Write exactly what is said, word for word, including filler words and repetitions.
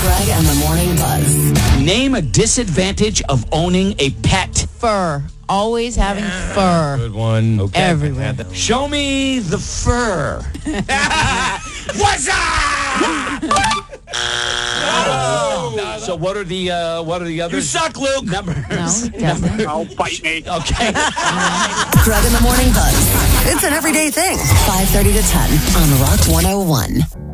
Greg and the Morning Buzz. Name a disadvantage of owning a pet. Fur. Always having fur. Good one. Okay. Everywhere. Show me the fur. What's up? Oh. So what are the uh, what are the others? You suck, Luke. Numbers. No, doesn't. Don't bite me. Okay. Greg and the Morning Buzz. It's an everyday thing. five thirty to ten on Rock one oh one.